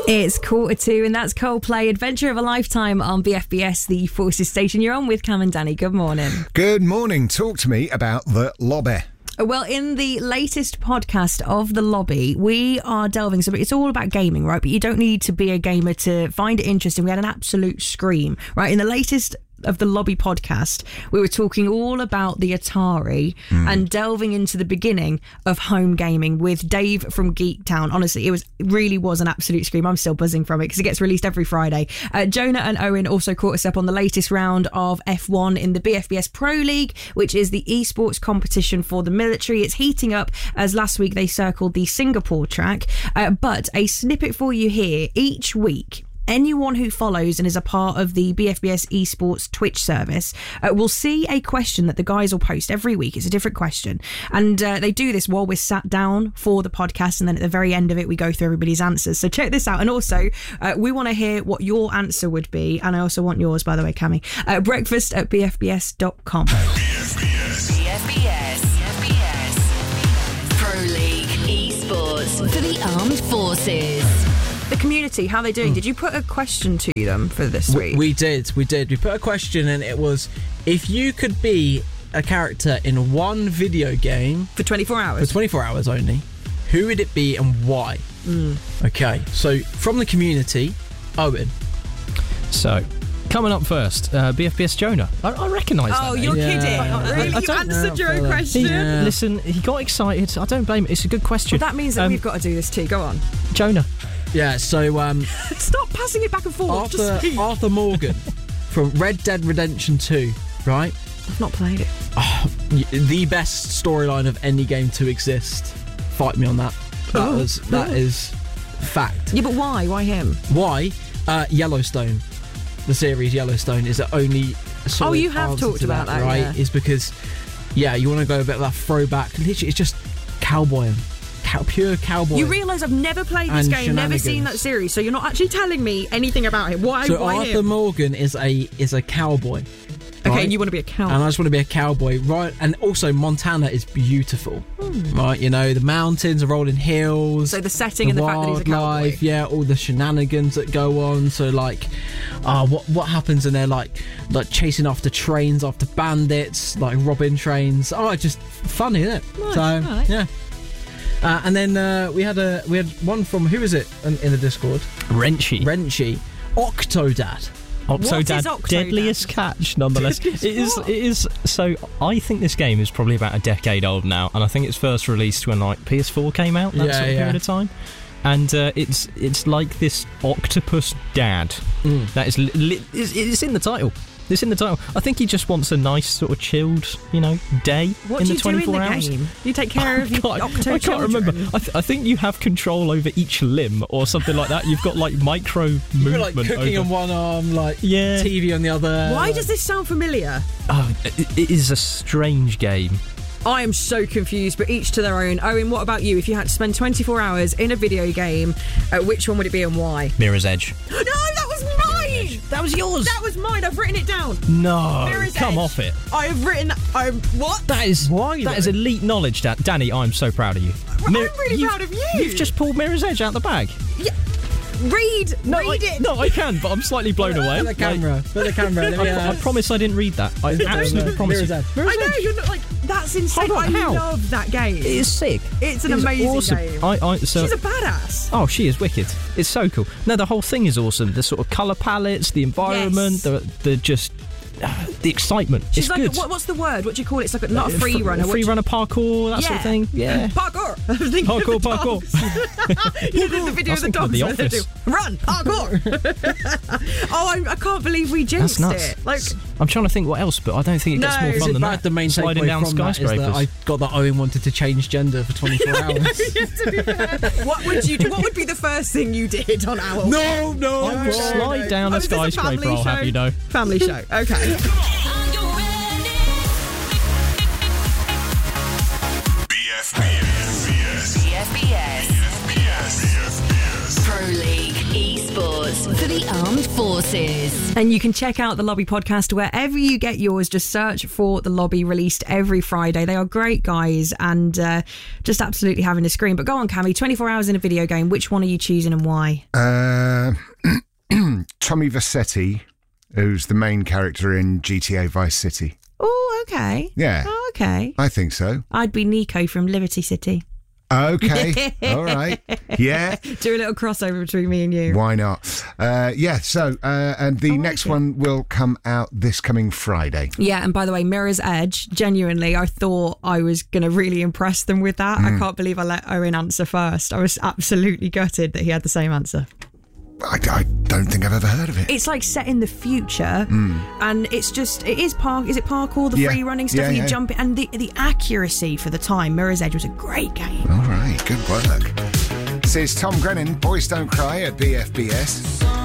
It's 1:45, and that's Coldplay, Adventure of a Lifetime on BFBS, the Forces station. You're on with Cam and Danny. Good morning. Good morning. Talk to me about The Lobby. Well, in the latest podcast of The Lobby, we are delving, so it's all about gaming, right? But you don't need to be a gamer to find it interesting. We had an absolute scream, right? In the latest of The Lobby podcast, we were talking all about the Atari and delving into the beginning of home gaming with Dave from Geektown. Honestly, it really was an absolute scream. I'm still buzzing from it because it gets released every Friday. Jonah and Owen also caught us up on the latest round of F1 in the BFBS Pro League, which is the esports competition for the military. It's heating up as last week they circled the Singapore track. But a snippet for you here. Each week, anyone who follows and is a part of the BFBS esports Twitch service will see a question that the guys will post every week. It's a different question. And they do this while we're sat down for the podcast. And then at the very end of it, we go through everybody's answers. So check this out. And also, we want to hear what your answer would be. And I also want yours, by the way, Cammy. Breakfast at bfbs.com. BFBS Pro League Esports for the Armed Forces. The community, how are they doing? Did you put a question to them for this week? We did. We put a question, and it was, if you could be a character in one video game For 24 hours? For 24 hours only, who would it be and why? Okay, so from the community, Owen. So, coming up first, BFBS Jonah. I recognise that. Oh, name. you're Yeah. kidding. I Really? You don't- answered your own Yeah. question? Listen, he got excited. I don't blame him. It's a good question. Well, that means that we've got to do this too. Go on. Jonah. Yeah, so Stop passing it back and forth. Just speak. Arthur Morgan from Red Dead Redemption 2, right? I've not played it. The best storyline of any game to exist. Fight me on that. That is fact. Yeah, but why? Why him? Why? Yellowstone. The series Yellowstone is the only solid you have answer talked to about that, right? yeah. Is because, you want to go a bit of that throwback. Literally, it's just cowboying. Pure cowboy. You realise I've never played this And game, never seen shenanigans. that series, so you're not actually telling me anything about him. Why? So why Arthur him? Morgan is a cowboy. Okay, right? and you want to be a cowboy. And I just want to be a cowboy, right? And also, Montana is beautiful, right? You know, the mountains, the rolling hills. So the setting and the fact that he's a cowboy. wildlife, yeah, all the shenanigans that go on. So like, what happens? And they're like chasing after trains, after bandits, like robbing trains. Oh, it's just funny, isn't it? Nice, So alright. yeah. And then we had one from, who is it in the Discord? Wrenchy. Octodad. What is Octodad, Octodad? deadliest catch, nonetheless. Deadliest It is. So I think this game is probably about a decade old now, and I think it's first released when like PS4 came out. That sort of period of time. And it's like this octopus dad. That is it's in the title. It's in the title. I think he just wants a nice sort of chilled, day What in do the you do 24 in the hours. game? You take care of your octo I can't remember. children. I think you have control over each limb or something like that. You've got like micro You're movement like cooking over. on one arm, like Yeah. TV on the other. Why does this sound familiar? Oh, it is a strange game. I am so confused, but each to their own. Owen, what about you? If you had to spend 24 hours in a video game, which one would it be and why? Mirror's Edge. No, that was mine! That was yours. That was mine. I've written it down. No, Mirror's come Edge. off it. I have written... what? That is Why, that is elite knowledge, Danny. I'm so proud of you. I'm really proud of you. You've just pulled Mirror's Edge out the bag. Yeah. Read it. No, I can, but I'm slightly blown away. Put the camera. Let me, I promise I didn't read that. I absolutely promise you. Mirror's Edge. Mirror's I know, Edge. you're not like... That's insane. Hold on, I how? love that game. It is sick. It's an It is amazing awesome. game. So, She's a badass. oh, she is wicked. It's so cool. No, the whole thing is awesome. The sort of colour palettes, the environment, Yes. the just the excitement. She's it's like, good. what's the word? What do you call it? It's like not a free runner. Free runner parkour, that sort of thing. Yeah. Parkour. I was thinking Parkour, of the parkour. dogs. You did the video I of was the thinking of dogs. The where they Office. do, Run, parkour. I can't believe we That's jinxed nuts. it. Like, I'm trying to think what else, but I don't think it gets No. more Is fun Is than it that. the main Sliding takeaway down from that is skyscrapers. that I got that Owen wanted to change gender for 24 hours. to be fair, what would you do? What would be the first thing you did on our No. I would slide down Oh, a is this a skyscraper, family I'll have show? you know. Family show. Okay. BFBS Pro League Esports for the armed forces. And you can check out the Lobby podcast wherever you get yours. Just search for the Lobby, released every Friday. They are great guys and just absolutely having a scream. But go on, Cammy, 24 hours in a video game. Which one are you choosing and why? Tommy Vercetti, who's the main character in GTA Vice City. Oh, okay. Yeah. Oh, okay. I think so. I'd be Nico from Liberty City. Okay. All right. Yeah. Do a little crossover between me and you. Why not? And the next one will come out this coming Friday. Yeah, and by the way, Mirror's Edge, genuinely, I thought I was going to really impress them with that. I can't believe I let Owen answer first. I was absolutely gutted that he had the same answer. I don't think I've ever heard of it. It's like set in the future, and it is parkour, the free running stuff where you jump in, and the accuracy for the time. Mirror's Edge was a great game. All right, good work. Says Tom Grennan, Boys Don't Cry at BFBS.